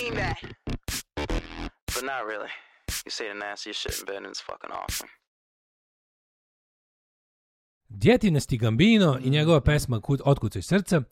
But not really. You say the nastiest shit in bed and it's fucking awesome. Djetinasti Gambino i njegova pesma Otkucaj srca.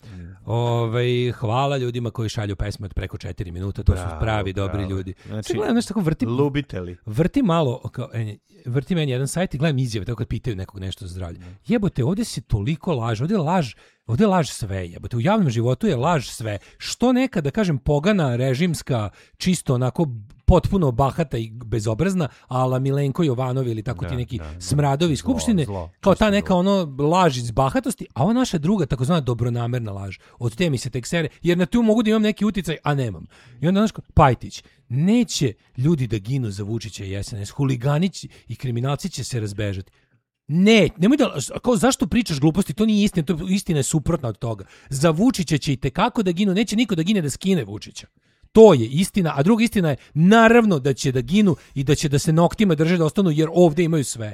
Hvala ljudima koji šalju pesme od preko 4 minuta. To su pravi, dobri ljudi. Znači, gledam nešto tako lubiteli. Vrti malo, vrti meni jedan sajt i gledam izjave, tako kad pitaju nekog nešto za zdravlje. Jebote, ovdje se toliko laže, ovdje je laž sve, jebote. U javnom životu je laž sve. Što neka, da kažem, pogana, režimska, čisto onako potpuno bahata i bezobrazna, ala Milenko Jovanov ili tako ti neki smradovi skupštine, kao ta neka ono laž iz bahatosti, a ova naša druga takozvana dobronamerna laž. Od te mi se tek sere, jer na tu mogu da imam neki uticaj, a nemam. I onda znaš, Pajtić, neće ljudi da ginu za Vučića i SNS, huliganići i kriminalci će se razbežati. Ne, nemoj da, kao zašto pričaš gluposti, to nije istina, istina je suprotna od toga. Za Vučića će i tekako da ginu, neće niko da gine da skine Vučića. To je istina, a druga istina je naravno da će da ginu i da će da se noktima drže da ostanu jer ovdje imaju sve.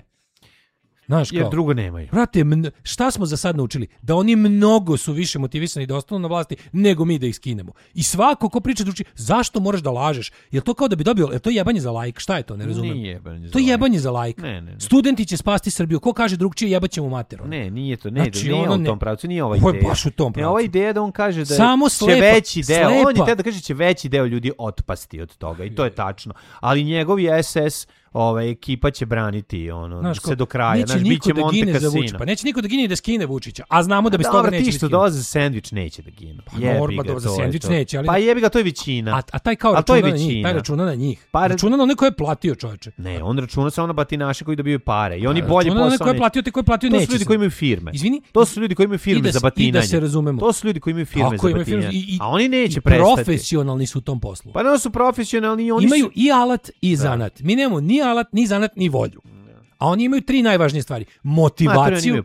Znaš, jer drugo nemaju. Brate, šta smo za sad naučili? Da oni mnogo su više motivisani da ostanu na vlasti nego mi da ih skinemo. I svako ko priča druči, zašto moraš da lažeš? Jel to kao da bi dobio, je to jebanje za lajk? Šta je to? Ne razumem. Nije jebanje za to je jebanje za lajk. Ne. Studenti će spasti Srbiju. Ko kaže drugčije, jebaćemo mater. Ne, nije to. Ne, znači, nije u tom pravcu, nije ova ideja. Ovo je baš u tom pravcu. Ova ideja da on kaže da samo će veći deo, on je te da kaže će veći deo ljudi otpasti od toga i to je tačno. Ali njegovi SS ekipa će braniti se do kraja. Neće niko da gine za Vučića. Pa neće niko da gine da skine Vučića. A znamo da bez toga neće. Ti što dolaze za sendvič neće da ginu. Pa normalno za sendvič neće. Ali... Pa jebi ga, to je većina. A taj kao računa na njih. Taj računa na njih. Pa računa na one koje je platio, čoveče. Ne, on računa samo na batinaše koji dobiju pare. I oni bolje posao. Računa na koje je platio, te koje je platio neće. To su ljudi koji imaju firme. Izvini. To su ljudi koji imaju firme za batinanje. I da se razumemo. To su ljudi koji imaju firme za batinanje. A oni neće prestati. Profesionalni su u tom poslu. Pa ne su profesionalni, oni imaju i alat i zanat. Mi nemamo ni alat, ni zanat, ni volju. A oni imaju 3 najvažnije stvari. Motivaciju.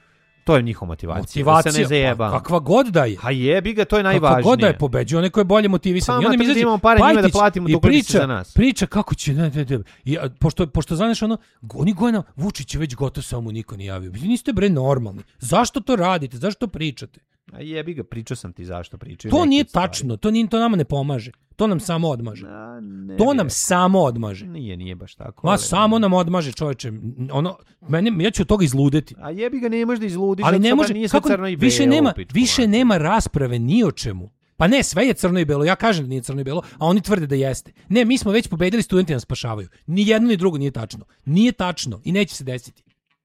To je njihova motivacija. Da se ne zajeba. Kakva god da je. A jebi ga, to je najvažnije. Kakva god da je, pobeđuje onaj ko je bolje motivisan. Pa, i onda mi imamo pare njima da platimo to koji za nas. Priča kako će... I, pošto znaš oni godina, Vučić je već gotov, samo mu niko ne javio. Vi niste bre normalni. Zašto to radite? Zašto pričate? A jebi ga, pričao sam ti zašto pričaju. To nije tačno, to nama ne pomaže. To nam samo odmaže. Nam samo odmaže. Nije baš tako. Ma samo nam odmaže, čoveče. Ja ću od toga izludeti. A jebi ga, ne možeš da izludiš. Ali ne može, više nema rasprave ni o čemu. Pa ne, sve je crno i belo. Ja kažem da nije crno i belo, a oni tvrde da jeste. Ne, mi smo već pobedili, studenti nas spašavaju. Ni jedno ni drugo nije tačno. Nije tačno i neće se desiti.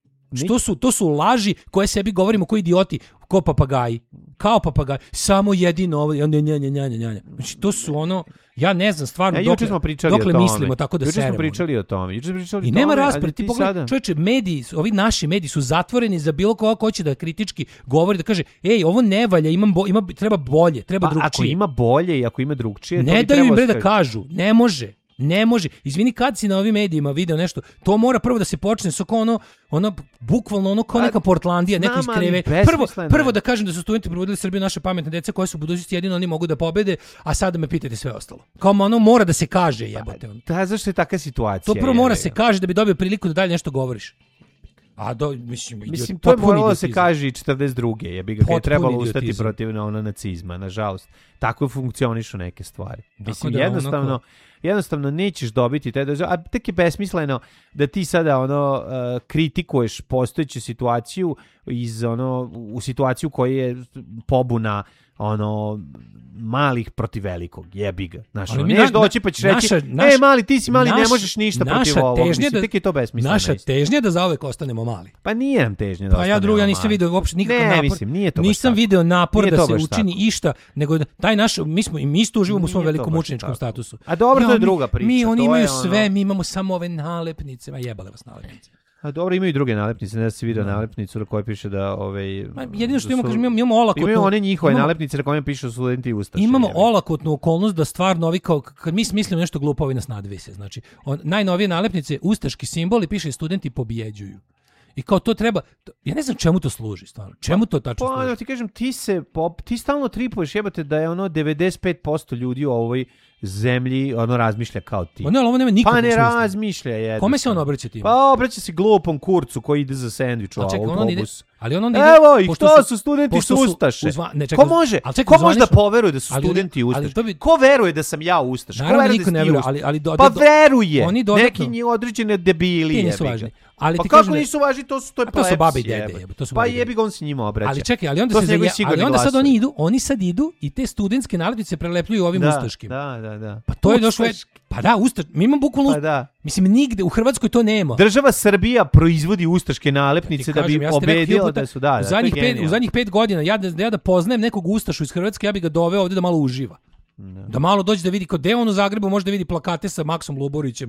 To su laži koje sebi govorimo kao idioti, kao papagaji. Kao papagaji. Samo jedino ovo. Znači, to su ja ne znam stvarno dokle mislimo tako da seremo. Juče smo pričali o tome. I nema rasprave. Ti pogledaj, čovječe, mediji, ovi naši mediji su zatvoreni za bilo koga ko će da kritički govori, da kaže, ej, ovo ne valja, treba bolje, treba drugčije. Ako ima bolje i ako ima drugčije, ne daju im da kažu. Ne može. Izvini, kad si na ovim medijima video nešto, to mora prvo da se počne sa bukvalno kao neka Portlandija, neko iz kreve. Prvo da kažem da su studenti probudili Srbiju, naše pametne deca koje su u budućnosti jedino oni mogu da pobede, a sada me pitate sve ostalo. Kao mora da se kaže, jebote. Da, zašto je takva situacija? To prvo mora se kaže da bi dobio priliku da dalje nešto govoriš. Mislim, to je moralo da se kaže i 42. Jebi ga, kad je trebalo ustati protiv nacizma, nažalost. Tako funkcionišu neke stvari. Mislim, jednostavno nećeš dobiti taj držav, a tek je besmisleno da ti sada kritikuješ postojeću situaciju u situaciju koja je pobuna malih protiv velikog, jebi ga. Neš doći pa ćeš reći, mali, ti si mali, ne možeš ništa protiv ovog. Mislim, tek je to besmisleno. Naša težnja da zauvek ostanemo mali. Pa nije nam težnja da ostanemo mali. Ja nisam vidio uopšte nikakav napor. Mislim, nije to nisam video napor da se učini išta, nego taj naš, mi isto uživamo u svom velikom mučeničkom statusu. A dobro, to je druga priča. Oni imaju sve, mi imamo samo ove nalepnice, jebale vas nalepnice. A dobro, imaju i druge nalepnice, ne da si vidio nalepnicu na kojoj piše da jedino što imamo olakotnu. Imaju one njihove nalepnice na kojima pišu studenti i ustaše. Imamo olakotnu okolnost da stvarno kad mi smislimo nešto glupo, ovi nas nadvise. Znači, najnovije nalepnice, ustaški simbol i piše studenti pobjeđuju. I kao to treba, ja ne znam čemu to služi stvarno. Čemu to tačno služi? Ti kažem, ti stalno tripuješ, jebate, da je 95% ljudi u ovoj zemlji razmišlja kao ti. Ne, ovo nema nikakvog smisla. smisla. Pa ne razmišlja jednostavno. Kome se on obraća tim? Pa obraća se glupom kurcu koji ide za sendvič u autobus. Ali on ide, evo ih, to su studenti su ustaše. Ko može? Ko može da poveruje da su studenti ustaše? Ko veruje da sam ja ustaš? Ko veruje da si ti ustaš? Pa veruje. Neki određene debili. Ti nisu važni. Ali pa kako nisu važni, to su babi i dede. Pa jebi ga, on se njima obraća. Ali čekaj, ali onda sad oni sad idu i te studentske nalepnice prelepljuju ovim ustaškim. Da. Pa to je došlo. Pa da, mi imamo bukvalno. Pa da. Mislim, nigde u Hrvatskoj to nema. Država Srbija proizvodi ustaške nalepnice da bi obedila da su u zadnjih 5 godina ja da poznajem nekog ustašu iz Hrvatske, ja bih ga doveo ovdje da malo uživa. Da malo dođe da vidi gde on u Zagrebu može da vidi plakate sa Maksom Luborićem,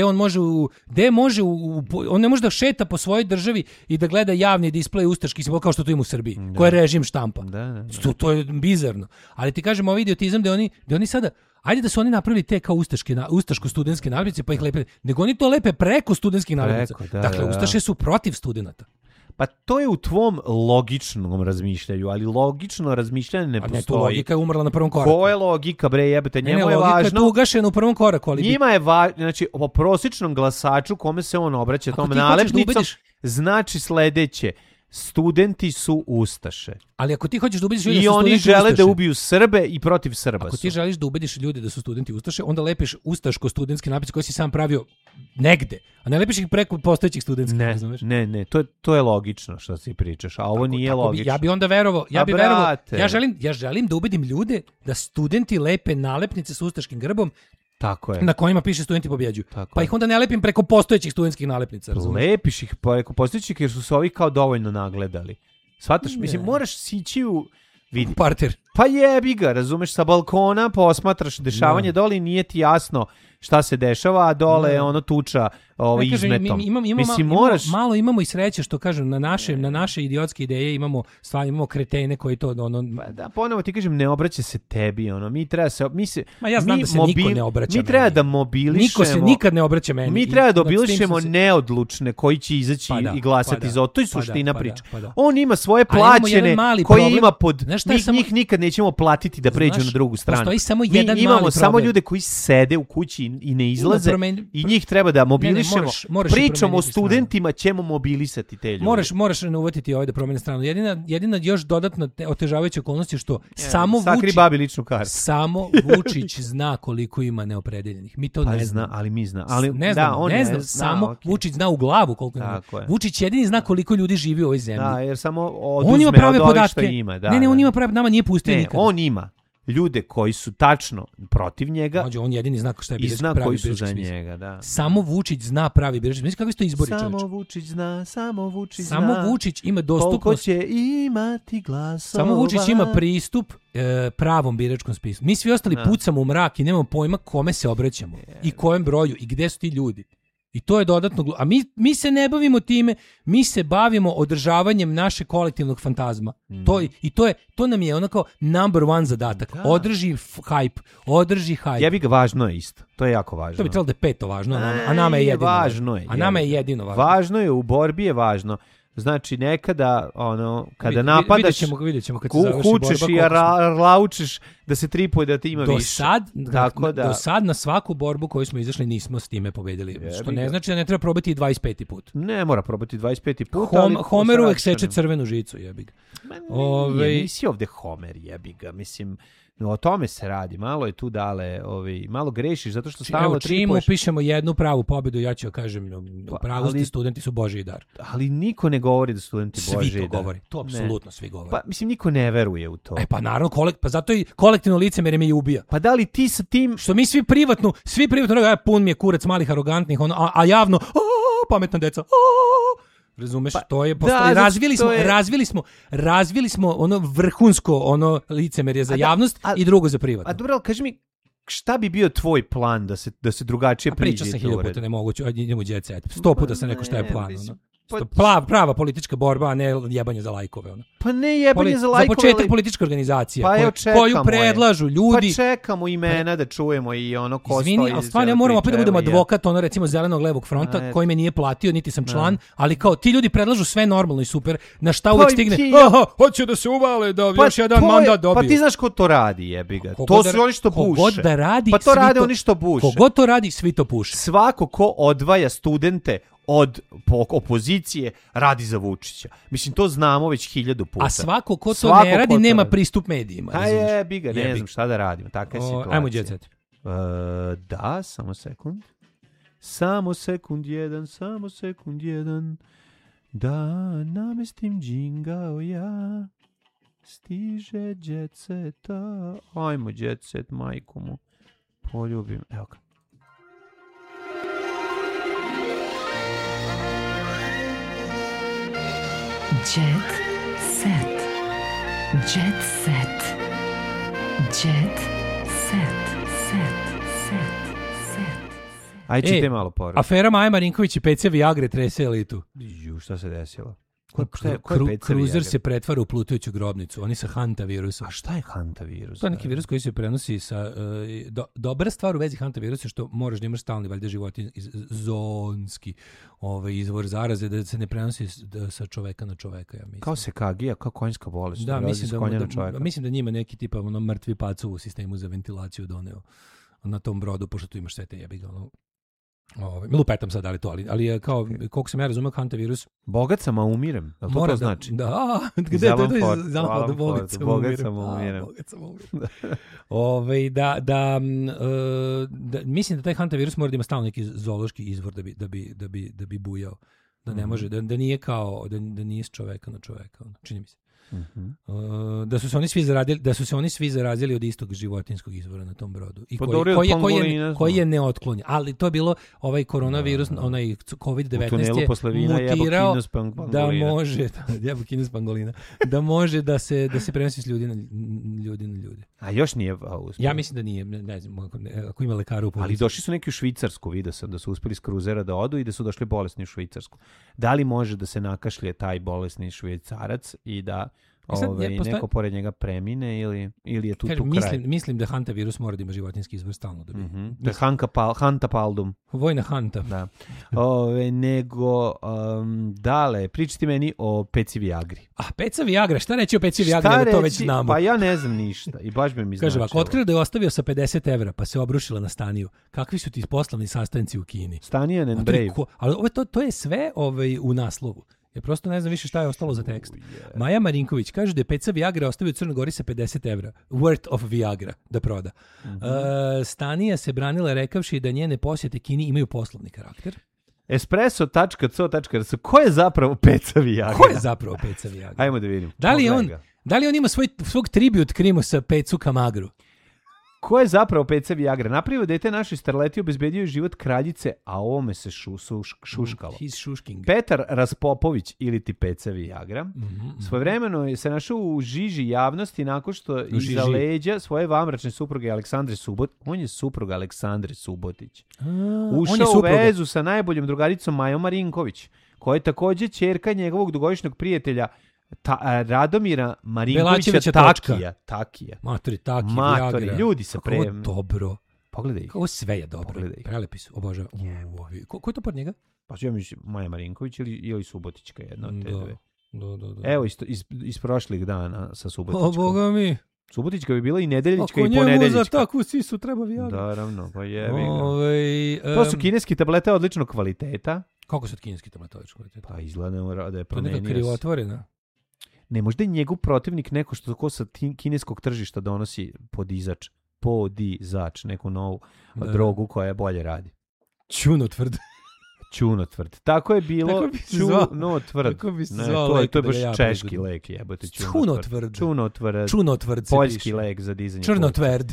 on ne može da šeta po svojoj državi i da gleda javni displej ustaški simbol kao što to ima u Srbiji, koje režim štampa. To je bizarno. Ali ti kažem, ovaj idiotizam da oni sada, ajde da su oni napravili te kao ustaško-studentske nalepnice pa ih lepe, nego oni to lepe preko studentskih nalepnica. Dakle, ustaše su protiv studenata. Pa to je u tvom logičnom razmišljanju, ali logično razmišljanje ne postoji. A ne, tu logika je umrla na prvom koraku. Ko je logika, bre, jebate, njemu je važno. Logika je tu ugašena u prvom koraku, ali njima je važno, znači, o prosječnom glasaču kome se on obraća tom nalepnicom, znači sledeće. Studenti su ustaše. Ali ako ti hoćeš da ubediš ljude da su studenti ustaše... I oni žele da ubiju Srbe i protiv Srba Ako ti želiš da ubediš ljude da su studenti ustaše, onda lepiš ustaško-studentske nalepnice koje si sam pravio negde, a ne lepiš ih preko postojećih studentskih. Ne, to je logično što si pričaš, a ovo nije logično. Ja bi onda verovao, ja želim da ubedim ljude da studenti lepe nalepnice s ustaškim grbom. Tako je. Na kojima piše studenti pobjeđuju. Pa ih onda ne lepim preko postojećih studentskih nalepnica. Lepiš ih preko postojećih jer su se ovi kao dovoljno nagledali. Shvataš? Mislim, moraš sići u... Vidi. Parter. Pa jebi ga, razumeš, sa balkona posmatraš dešavanje dole i nije ti jasno šta se dešava, a dole je ono tuča izmetom. Malo imamo i sreće što kažem, na naše idiotske ideje imamo kretene koji to Pa da, ponovo ti kažem, ne obraća se tebi, mi treba se ja znam da se niko ne obraća. Mi treba da mobilišemo. Niko se nikad ne obraća meni. Mi treba da mobilišemo neodlučne koji će izaći i glasati za to je suština priče. On ima svoje plaćene koji ima pod njih nikad nećemo platiti da pređu na drugu stranu. Mi imamo samo ljude koji sede u kući i ne izlaze i njih treba da mobilišemo. Pričom o studentima ćemo mobilisati te ljude. Moraš ne uvatiti da promene stranu. Jedina još dodatna otežavajuća okolnost je što samo Vučić zna koliko ima neopredeljenih. Mi to ne znamo. Ali mi zna. Ne znam, samo Vučić zna u glavu koliko ima. Vučić jedini zna koliko ljudi živi u ovoj zemlji. Da, jer samo oduzme od ovih što ima. Ne, on ima prave, nama nije pustio nikada. On ima ljude koji su tačno protiv njega. On jedini zna šta je birački pravi koji su za njega, da. Samo Vučić zna pravi birački. Mislim kako su to izbori, čoveče. Samo Vučić zna. Samo Vučić ima dostupnost. Koliko će imati glasova. Samo Vučić ima pristup pravom biračkom spisku. Mi svi ostali pucamo u mrak i nemamo pojma kome se obraćamo i kojem broju i gde su ti ljudi. I to je dodatno... A mi se ne bavimo time, mi se bavimo održavanjem našeg kolektivnog fantazma. To nam je onako number one zadatak. Da. Održi hype. Ja bi ga važno je isto. To je jako važno. To bi trebalo da je peto važno, a nama je jedino važno. A nama je jedino važno. Važno je, u borbi je važno. Znači, nekada, kada napadaš, vidjet ćemo kad hučeš i laučeš da se tripuje da ti ima više. Do sad na svaku borbu koju smo izašli nismo s time pobedili. Što ne znači da ne treba probati i 25. put. Ne mora probati 25. put. Homer uvek seče crvenu žicu, jebi ga. Nisi ovde Homer, jebi ga. Mislim, o tome se radi. Malo je tu dale, malo grešiš zato što stalno tripuješ. Čim upišemo jednu pravu pobedu, ja ću kažem, pravosti studenti su Božji dar. Ali niko ne govori da studenti Božji dar. Svi to govori. To apsolutno svi govore. Pa mislim niko ne veruje u to. Pa naravno, pa zato i kolektivno licemerje me i ubija. Pa da li ti sa tim što mi svi privatno, pun mi je kurac malih arogantnih, a javno, pametna deca. Razumeš, to je razvili smo ono vrhunsko licemerje za javnost i drugo za privatno. A dobro, kaži mi, šta bi bio tvoj plan da se drugačije priđe? Pričao sam 1000 puta, ne mogu, idemo u jet set. 100 puta sam rekao šta je plan. Prava politička borba, a ne jebanje za lajkove. Ono. Pa ne jebanje za lajkove. Za početak politička organizacija koju predlažu ljudi. Pa čekamo imena da čujemo i ono ko stoji. Izvini, ali stvarno ja moram opet da budem advokat, ono recimo Zelenog levog fronta, koji me nije platio, niti sam član, ali kao ti ljudi predlažu sve normalno i super, na šta uvek stigne, hoće da se uvale, da još jedan mandat dobiju. Pa ti znaš ko to radi, jebi ga. To su oni što puše. Kogod da radi, pa to rade oni što puše. Kogod to radi, svi to puše. Svako ko odvaja studente od opozicije radi za Vučića. Mislim, to znamo već 1000 puta. A svako ko to ne radi, nema pristup medijima. A jebi ga, ne znam šta da radimo. Takva je situacija. Ajmo Jet Set. Da, samo sekund. Samo sekund jedan. Da namestim džingao ja. Stiže Jet Seta. Ajmo Jet Set, majku mu. Poljubim. Evo ga. Jet Set. Jet Set. Jet Set. Ajde, čite malo poruku. Afera Maja Marinković i PC Viagre trese elitu. Šta se desilo? Kruzer se pretvara u plutajuću grobnicu. Oni sa hantavirusom. A šta je hantavirus? To je neki virus koji se prenosi sa... dobra stvar u vezi hantavirusa je što moraš da imaš stalni valjda životinski izvor zaraze, da se ne prenosi sa čoveka na čoveka, ja mislim. Kao sekagija, kao konjska bolest. Da, mislim da njima neki tipa mrtvi pacov u sistemu za ventilaciju doneo na tom brodu, pošto tu imaš sve te jebiga, lupetam sad, ali je kao, koliko sam ja razumio, hantavirus... Bogat sam, a umirem. Jel to znači? Da, gde je to? Bogat sam, umirem. Mislim da taj hantavirus mora da ima stalno neki zoološki izvor da bi bujao. Da ne može, da nije kao, da nije s čoveka na čoveka, čini mi se. Da su se oni svi zarazili od istog životinskog izvora na tom brodu i koji je neotklonjen, ali to je bilo ovaj koronavirus, onaj COVID-19 je mutirao da može da može da se prenosi s ljudi na ljude. A još nije uspio. Ja mislim da nije, ne znam, ako ima lekara u policiji. Ali došli su neki u Švicarsku, vidio sam da su uspeli s kruzera da odu i da su došli bolesni u Švicarsku. Da li može da se nakašlje taj bolesni Švicarac i da neko pored njega premine ili je tu kraj? Mislim da hantavirus mora da ima životinski izvor stalno. Da je hanta paldum. Vojna hanta. Da. Dale, pričati meni o peci Viagri. Peca Viagra, šta reći o peci Viagri, da to već znamo? Pa ja ne znam ništa i baš bi mi značilo. Kaže ovako, otkrio da je ostavio sa 50 evra, pa se obrušila na Staniju. Kakvi su ti poslovni sastanci u Kini? Stanijan and Brave. Ali to je sve u naslovu. Ja prosto ne znam više šta je ostalo za tekst. Maja Marinković kaže da je peca Viagra ostavio u Crnoj Gori sa 50 evra. Worth of Viagra da proda. Stanija se branila rekavši da njene posjete Kini imaju poslovni karakter. Espresso.co.rs. Ko je zapravo peca Viagra? Ajmo da vidim. Da li on ima svog tribut krimu sa pecu Kamagru? Ko je zapravo peca Viagra? Napravio dete našoj starleti, obezbedio život kraljice, a ovome se šuškalo. Petar Raspopović ili ti peca Viagra. Svojevremeno je se našao u žiži javnosti nakon što iza leđa svoje vamračne supruge Aleksandre Subotić. On je supruga Aleksandre Subotić. Ušao u vezu sa najboljom drugaricom Majom Marinković, koja je također ćerka njegovog dugogodišnjeg prijatelja Radomira Marinkovića Takija. Matori, Viagra. Ljudi sa Kako dobro. Pogledaj ih. Ovo sve je dobro. Prelepi su, obožavam. Ko je to pod njega? Pa ja mislim Maja Marinković ili Subotićka, jedna od te dve. Da. Evo iz prošlih dana sa Subotićkom. O, Boga mi. Subotićka bi bila i nedeljnička i ponedeljnička. Ako njemu za takvu sisu treba Viagra. Naravno, pa jebi ga. To su kineski tablete odličnog kvaliteta. Kako su kineski tablete odličnog kvaliteta? Pa izgleda da je promenio. To je neka krivotvorena. Ne, možda je njegov protivnik neko što ko sa kineskog tržišta donosi podizač, neku novu drogu koja bolje radi. Čunotvrd. Tako je bilo. Čunotvrd. Kako bi se zvao to je baš češki lek, jebote. Čunotvrd. Poljski lek za dizanje. Čunotvrd.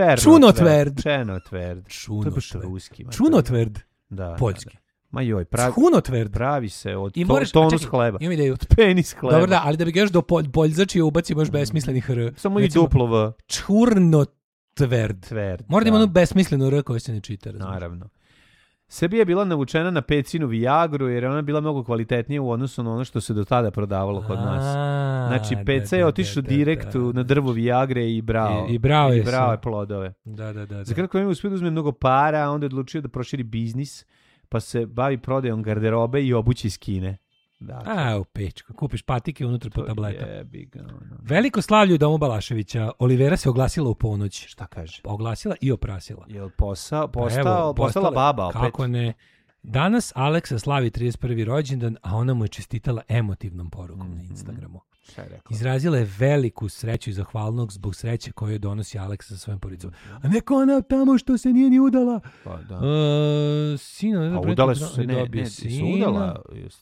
To je baš ruski. Čunotvrd. Da. Poljski. Ma joj, pravi se od tonus hleba. Imam ideju. Od penis hleba. Dobro, ali da bi gaš do poljzači ubacimo još besmisleni hr. Samo i duplo v. Čurnotvrd. Mora da ima ono besmisleno r koje se ne čita. Naravno. Srbija je bila navučena na pecinu Viagru jer je ona bila mnogo kvalitetnija u odnosu na ono što se do tada prodavalo kod nas. Znači, peca je otišao direkt na drvo Viagre i brao. I brao je plodove. Da. Za kratko vreme uspio da uzme mnogo para, onda je odlučio da proširi biznis, pa se bavi prodajom garderobe i obući iz Kine. U pečku. Kupiš patike unutra po tableta. Veliko slavlje u domu Balaševića. Olivera se oglasila u ponoć. Šta kaže? Oglasila i oprasila. Je li postala baba opet? Kako ne. Danas Aleksa slavi 31. rođendan, a ona mu je čestitala emotivnom porukom na Instagramu. Izrazila je veliku sreću i zahvalnost zbog sreće koju donosi Aleksa sa svojom porodicom. A neko ona tamo što se nije ni udala. Pa da. Sina. Udale su se, ne su udala.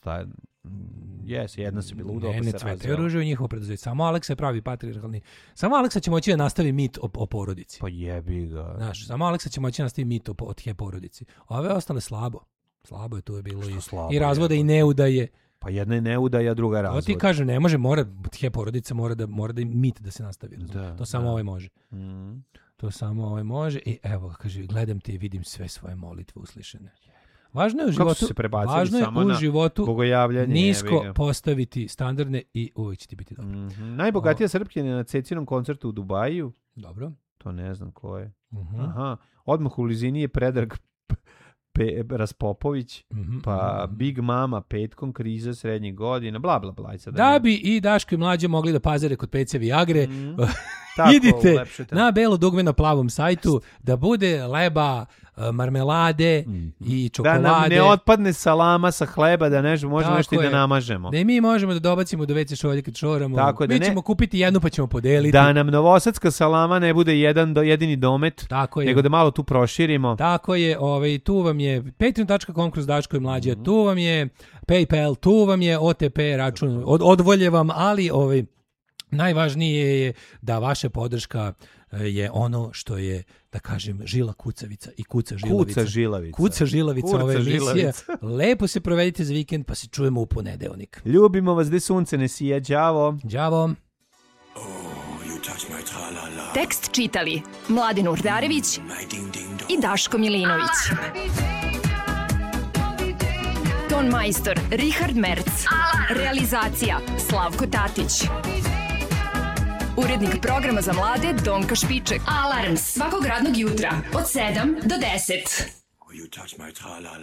Jedna se bila udala, pa se razvela. Cvete ruže u njihovo preduzeće. Samo Aleksa je pravi patrijarhalni. Samo Aleksa će moći da nastavi mit o porodici. Pa jebi ga. Znaš, samo Aleksa će moći da nastavi mit o tje porodici. Ove ostale slabo. Slabo je tu je bilo i razvode i neudaje. Pa jedna je neudaja, druga je razvod. To ti kažem, ne može, tje porodica mora da mit da se nastavi. To samo ovaj može. To samo ovaj može. I evo, kaže, gledam te i vidim sve svoje molitve uslišene. Važno je u životu nisko postaviti standardne i uvijek će ti biti dobro. Najbogatija Srpkinja je na Cecinom koncertu u Dubaju. Dobro. To ne znam ko je. Aha. Odmah u blizini je Predrag Raspopović, pa Big Mama petkom, kriza srednjih godina, bla bla bla. Da bi i Daško i Mlađe mogli da pazare kod Pece Viagre, idite na belo dugme na plavom sajtu, da bude leba, marmelade i čokolade. Da nam ne otpadne salama sa hleba, da možemo nešto i da namažemo. Da i mi možemo da dobacimo do WC šolje kad šoramo. Mi ćemo kupiti jednu pa ćemo podeliti. Da nam novosadska salama ne bude jedini domet, nego da malo tu proširimo. Tako je, tu vam je patreon.com kroz Daško i Mlađe, tu vam je PayPal, tu vam je OTP račun, odvolje vam, ali najvažnije je da vaša podrška je ono što je, da kažem, žila kucavica i kuca žilavica ove emisije. Lepo se provedite za vikend, pa se čujemo u ponedeljak. Ljubimo vas, gde sunce ne sija. Đavo. Tekst čitali Mladen Urdarević i Daško Milinović. Ton majstor Richard Merc. Realizacija Slavko Tatić. Urednik programa za mlade Donka Špiček. Alarms svakog radnog jutra od 7 do 10.